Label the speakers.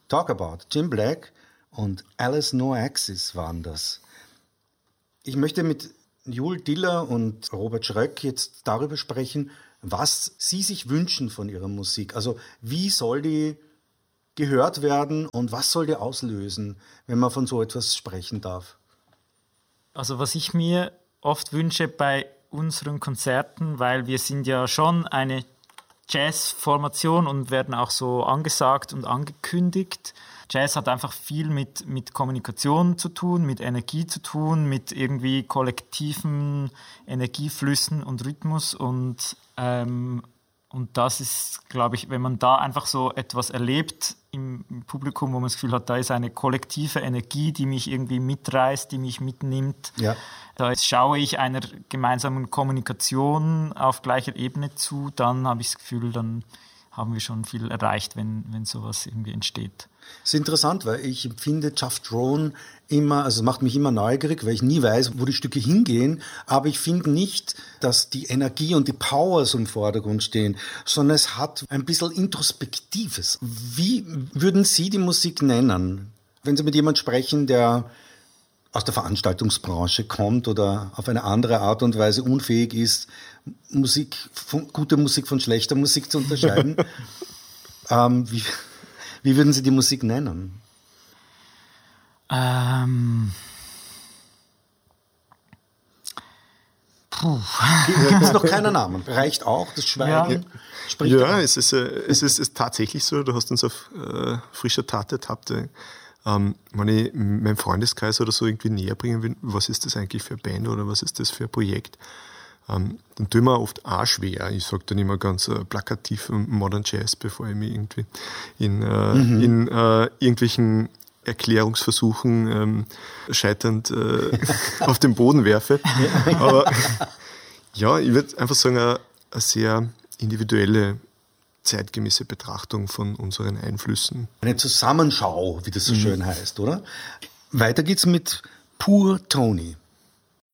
Speaker 1: Talk About, Jim Black und Alice No Axis waren das. Ich möchte mit Joel Diller und Robert Schröck jetzt darüber sprechen, was Sie sich wünschen von Ihrer Musik. Also wie soll die gehört werden und was soll die auslösen, wenn man von so etwas sprechen darf?
Speaker 2: Also was ich mir oft wünsche bei unseren Konzerten, weil wir sind ja schon eine Jazz-Formation und werden auch so angesagt und angekündigt. Jazz hat einfach viel mit Kommunikation zu tun, mit Energie zu tun, mit irgendwie kollektiven Energieflüssen und Rhythmus und das ist, glaube ich, wenn man da einfach so etwas erlebt im Publikum, wo man das Gefühl hat, da ist eine kollektive Energie, die mich irgendwie mitreißt, die mich mitnimmt. Ja. Da schaue ich einer gemeinsamen Kommunikation auf gleicher Ebene zu, dann habe ich das Gefühl, dann haben wir schon viel erreicht, wenn sowas irgendwie entsteht.
Speaker 1: Das ist interessant, weil ich empfinde Jeff Drone immer, also es macht mich immer neugierig, weil ich nie weiß, wo die Stücke hingehen, aber ich finde nicht, dass die Energie und die Power so im Vordergrund stehen, sondern es hat ein bisschen Introspektives. Wie würden Sie die Musik nennen, wenn Sie mit jemandem sprechen, der aus der Veranstaltungsbranche kommt oder auf eine andere Art und Weise unfähig ist, gute Musik von schlechter Musik zu unterscheiden? Wie würden Sie die Musik nennen? Gibt es noch keinen Namen? Reicht auch das Schweigen?
Speaker 3: Ja, es ist tatsächlich so. Du hast uns auf frischer Tat ertappt. Wenn ich meinem Freundeskreis oder so irgendwie näher bringen will, was ist das eigentlich für eine Band oder was ist das für ein Projekt, dann tue ich mir oft auch schwer. Ich sage dann immer ganz plakativ Modern Jazz, bevor ich mich irgendwie in irgendwelchen Erklärungsversuchen scheiternd auf den Boden werfe. Aber ja, ich würde einfach sagen, eine sehr individuelle, zeitgemäße Betrachtung von unseren Einflüssen.
Speaker 1: Eine Zusammenschau, wie das so schön heißt, oder? Weiter geht's mit Poor Tony.